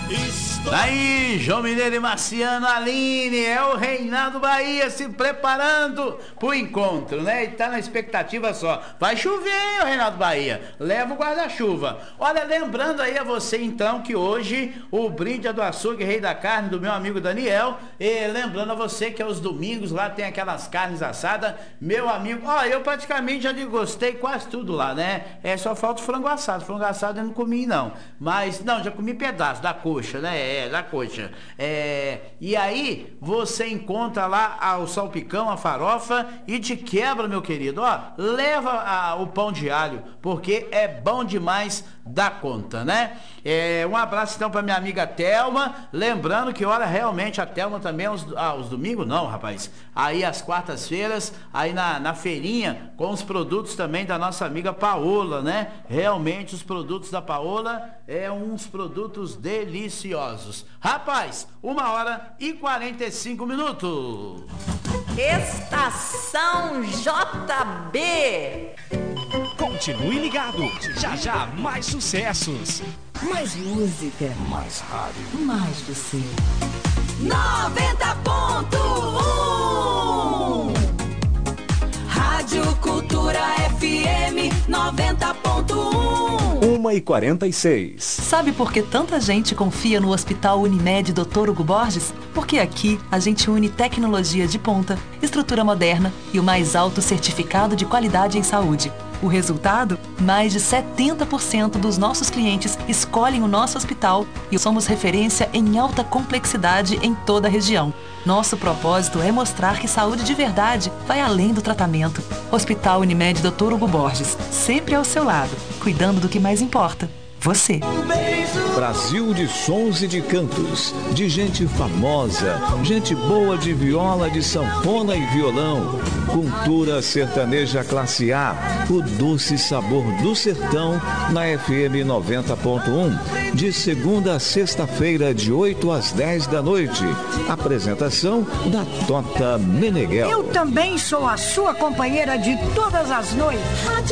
Daí, João Mineiro e Marciano Aline, é o Reinaldo Bahia se preparando pro encontro, né? E tá na expectativa só. Vai chover, hein, Reinaldo Bahia? Leva o guarda-chuva. Olha, lembrando aí a você, então, que hoje o brinde é do açougue Rei da Carne, do meu amigo Daniel. E lembrando a você que aos domingos lá tem aquelas carnes assadas. Meu amigo, ó, eu praticamente já gostei quase tudo lá, né? Só falta o frango assado. Frango assado eu não comi, não. Mas, não, já comi pedaço da coxa, né? Da coxa. E aí, você encontra lá o salpicão, a farofa e de quebra, meu querido, ó, leva o pão de alho, porque é bom demais da conta, né? Um abraço então pra minha amiga Thelma, lembrando que, olha, realmente a Thelma também aos domingos, não, rapaz, aí às quartas-feiras, aí na feirinha, com os produtos também da nossa amiga Paola, né? Realmente os produtos da Paola uns produtos deliciosos. Rapaz, 1h45. Estação JB. Continue ligado. Já já mais sucessos. Mais música. Mais rádio. Mais você. 90.1 Rádio Cultura FM 90.1 1h46. Sabe por que tanta gente confia no Hospital Unimed Dr. Hugo Borges? Porque aqui a gente une tecnologia de ponta, estrutura moderna e o mais alto certificado de qualidade em saúde. O resultado? Mais de 70% dos nossos clientes escolhem o nosso hospital e somos referência em alta complexidade em toda a região. Nosso propósito é mostrar que saúde de verdade vai além do tratamento. Hospital Unimed Dr. Hugo Borges, sempre ao seu lado, cuidando do que mais importa, você. Brasil de sons e de cantos, de gente famosa, gente boa de viola, de sanfona e violão. Cultura sertaneja classe A, o doce sabor do sertão, na FM 90.1, de segunda a sexta-feira, de 8 às 10 da noite. Apresentação da Tota Meneghel. Eu também sou a sua companheira de todas as noites.